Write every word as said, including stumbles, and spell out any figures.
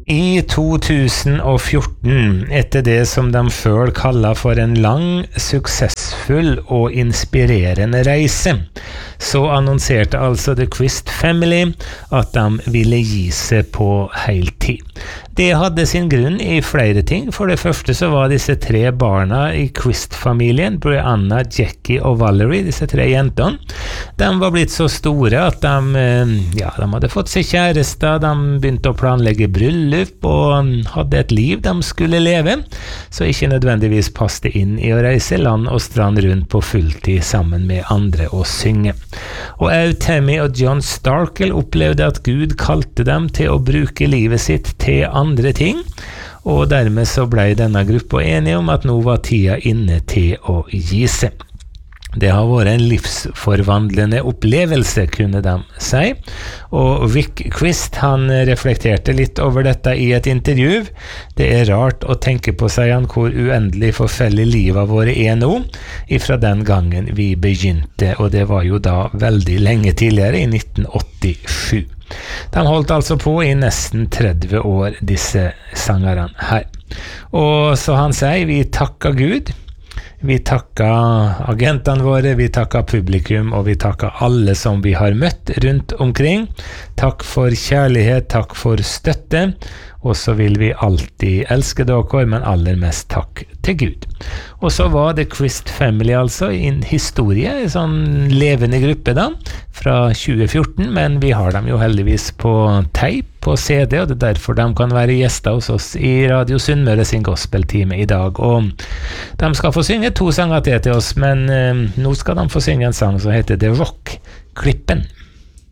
I to tusen og fjorten, etter det som de selv kaller for en lang, suksessfull og inspirerende reise, så annonserte altså The Quist Family at de ville gi seg på heltid. Det hadde sin grunn i flere ting. For det første så var disse tre barna i Quist-familien, Brianna, Jackie og Valerie, disse tre jentene, de var blitt så store at de, ja, de hadde fått seg kjærester, de begynte å planlegge bryllup og hadde et liv de skulle leve, så ikke nødvendigvis passte inn i å reise land og strand rundt på fulltid sammen med andre og synge. Og også Tammy og John Starkle opplevde at Gud kalte dem til å bruke livet sitt til andre ting, og dermed så ble denne gruppa enige om at nå var tida inne til å gi seg. Det har vært en livsforvandlende opplevelse, kunne de si, og Vic Quist han reflekterte litt over dette i et intervju. Det er rart å tenke på, sier han, hvor uendelig forfellig livet våre er nå, ifra den gangen vi begynte, og det var jo da veldig lenge tidligere, i nitten åttisju. De holdt altså på i nesten tretti år, disse sangerne her. Og så han sier, vi takker Gud, vi takker agentene våre, vi takker publikum, og vi takker alle som vi har møtt rundt omkring. Takk for kjærlighet, takk for støtte, og så vil vi alltid elske dere, men aller mest takk til Gud. Og så var The Quist Family altså en historie, en sånn levende gruppe da, fra tjue fjorten, men vi har dem jo heldigvis på tape, på C D, og det er derfor de kan være gjester hos oss i Radio Sunnmøre sin gospeltime i dag. Og de skal få synge to sanger til til oss, men eh, nå skal de få synge en sang som heter The Rock, Klippen.